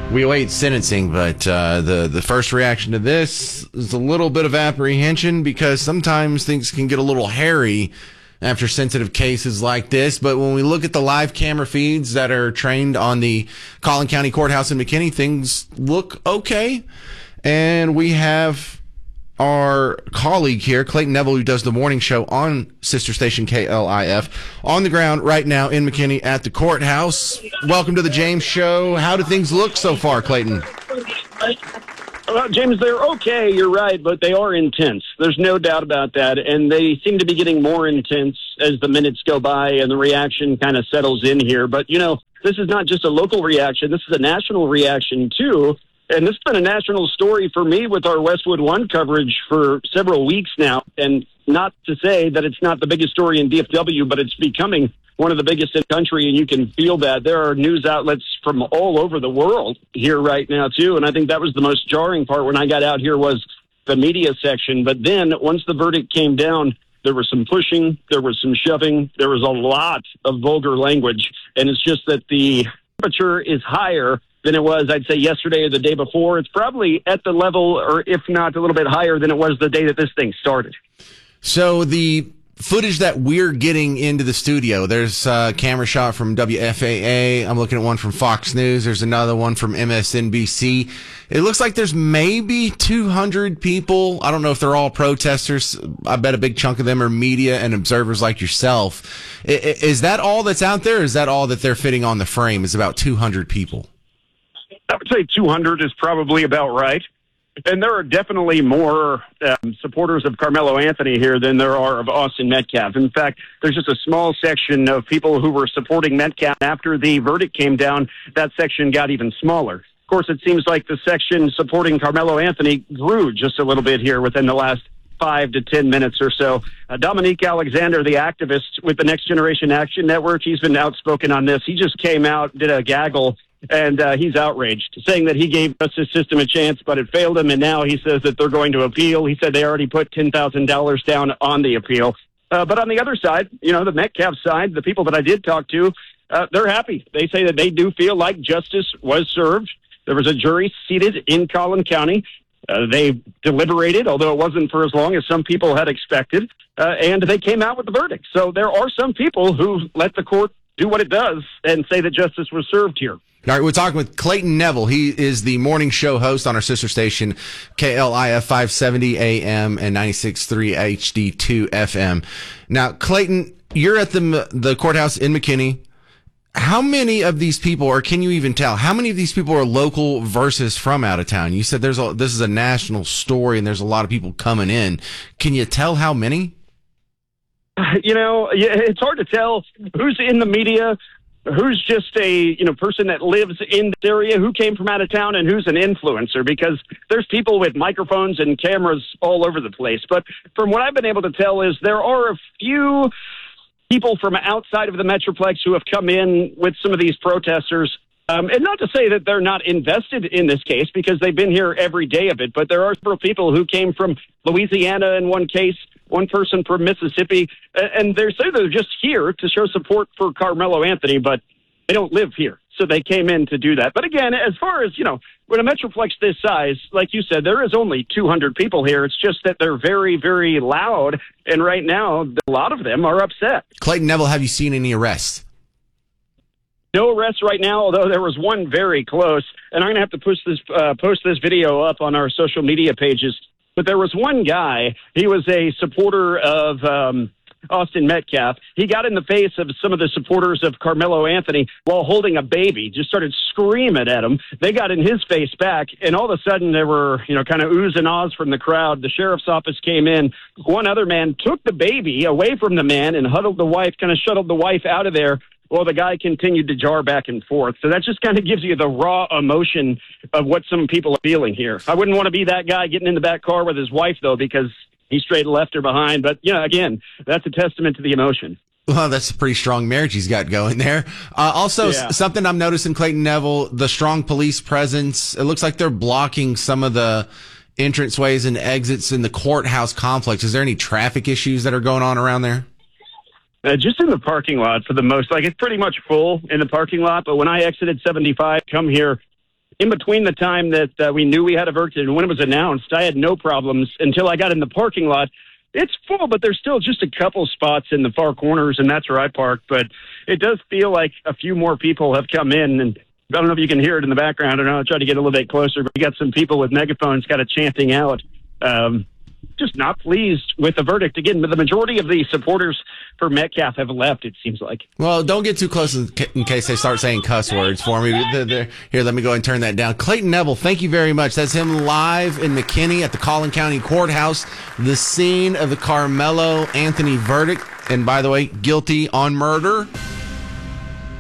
We await sentencing, but the first reaction to this is a little bit of apprehension because sometimes things can get a little hairy after sensitive cases like this. But when we look at the live camera feeds that are trained on the Collin County Courthouse in McKinney, things look okay. And we have our colleague here, Clayton Neville, who does the morning show on sister station KLIF, on the ground right now in McKinney at the courthouse. Welcome to the James Show. How do things look so far, Clayton? Well, James, they're okay, you're right, but they are intense. There's no doubt about that, and they seem to be getting more intense as the minutes go by and the reaction kind of settles in here. But, you know, this is not just a local reaction. This is a national reaction, too. And this has been a national story for me with our Westwood One coverage for several weeks now. And not to say that it's not the biggest story in DFW, but it's becoming one of the biggest in the country, and you can feel that. There are news outlets from all over the world here right now, too. And I think that was the most jarring part when I got out here was the media section. But then once the verdict came down, there was some pushing, there was some shoving, there was a lot of vulgar language. And it's just that the temperature is higher than it was, I'd say, yesterday or the day before. It's probably at the level, or if not a little bit higher than it was the day that this thing started. So the footage that we're getting into the studio, there's a camera shot from WFAA. I'm looking at one from Fox News. There's another one from MSNBC. It looks like there's maybe 200 people. I don't know if they're all protesters. I bet a big chunk of them are media and observers like yourself. Is that all that's out there? Or is that all that they're fitting on the frame is about 200 people? I would say 200 is probably about right. And there are definitely more supporters of Carmelo Anthony here than there are of Austin Metcalf. In fact, there's just a small section of people who were supporting Metcalf. After the verdict came down, that section got even smaller. Of course, it seems like the section supporting Carmelo Anthony grew just a little bit here within the last 5 to 10 minutes or so. Dominique Alexander, the activist with the Next Generation Action Network, he's been outspoken on this. He just came out, did a gaggle, and he's outraged, saying that he gave justice system a chance, but it failed him, and now he says that they're going to appeal. He said they already put $10,000 down on the appeal. But on the other side, you know, the Metcalf side, the people that I did talk to, they're happy. They say that they do feel like justice was served. There was a jury seated in Collin County. They deliberated, although it wasn't for as long as some people had expected, and they came out with the verdict. So there are some people who let the court do what it does and say that justice was served here. All right, we're talking with Clayton Neville. He is the morning show host on our sister station, KLIF 570 AM and 96.3 HD2 FM. Now, Clayton, you're at the courthouse in McKinney. How many of these people, or can you even tell, how many of these people are local versus from out of town? You said this is a national story and there's a lot of people coming in. Can you tell how many? You know, it's hard to tell who's in the media, who's just a person that lives in this area, who came from out of town, and who's an influencer, because there's people with microphones and cameras all over the place. But from what I've been able to tell is there are a few people from outside of the Metroplex who have come in with some of these protesters. And not to say that they're not invested in this case, because they've been here every day of it, but there are several people who came from Louisiana in one case, one person from Mississippi, and they say they're just here to show support for Carmelo Anthony, but they don't live here. So they came in to do that. But again, as far as, when a Metroplex this size, like you said, there is only 200 people here. It's just that they're very, very loud, and right now, a lot of them are upset. Clayton Neville, have you seen any arrests? No arrests right now, although there was one very close, and I'm going to have to post this video up on our social media pages. But there was one guy, he was a supporter of Austin Metcalf. He got in the face of some of the supporters of Carmelo Anthony while holding a baby, just started screaming at him. They got in his face back, and all of a sudden there were, kind of oohs and ahs from the crowd. The sheriff's office came in. One other man took the baby away from the man and shuttled the wife out of there. Well, the guy continued to jar back and forth. So that just kind of gives you the raw emotion of what some people are feeling here. I wouldn't want to be that guy getting in the back car with his wife, though, because he straight left her behind. But, again, that's a testament to the emotion. Well, that's a pretty strong marriage he's got going there. Something I'm noticing, Clayton Neville, the strong police presence. It looks like they're blocking some of the entranceways and exits in the courthouse complex. Is there any traffic issues that are going on around there? Just in the parking lot for the most. It's pretty much full in the parking lot. But when I exited 75, come here, in between the time that we knew we had a verdict and when it was announced, I had no problems until I got in the parking lot. It's full, but there's still just a couple spots in the far corners, and that's where I park. But it does feel like a few more people have come in, and I don't know if you can hear it in the background. I don't know. I'll try to get a little bit closer, but we got some people with megaphones kind of chanting out. Just not pleased with the verdict. Again, the majority of the supporters for Metcalf have left, it seems like. Well, don't get too close in case they start saying cuss words for me. Here, let me go and turn that down. Clayton Neville, thank you very much. That's him live in McKinney at the Collin County Courthouse, the scene of the Carmelo Anthony verdict. And by the way, guilty on murder.